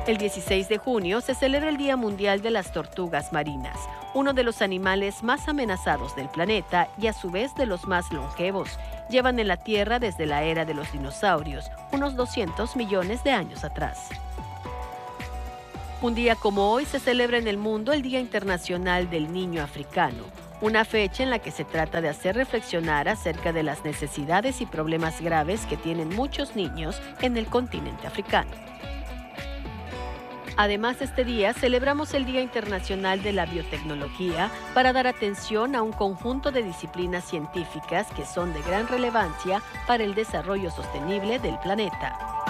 El 16 de junio se celebra el Día Mundial de las Tortugas Marinas, uno de los animales más amenazados del planeta y a su vez de los más longevos. Llevan en la Tierra desde la era de los dinosaurios, unos 200 millones de años atrás. Un día como hoy se celebra en el mundo el Día Internacional del Niño Africano, una fecha en la que se trata de hacer reflexionar acerca de las necesidades y problemas graves que tienen muchos niños en el continente africano. Además, este día celebramos el Día Internacional de la Biotecnología para dar atención a un conjunto de disciplinas científicas que son de gran relevancia para el desarrollo sostenible del planeta.